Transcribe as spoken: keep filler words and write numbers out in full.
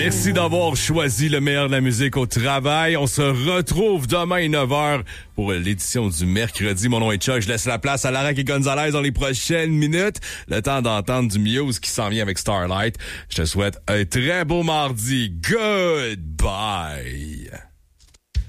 Merci d'avoir choisi le meilleur de la musique au travail. On se retrouve demain à neuf heures pour l'édition du mercredi. Mon nom est Chuck. Je laisse la place à Lara et Gonzalez dans les prochaines minutes. Le temps d'entendre du Muse qui s'en vient avec Starlight. Je te souhaite un très beau mardi. Goodbye.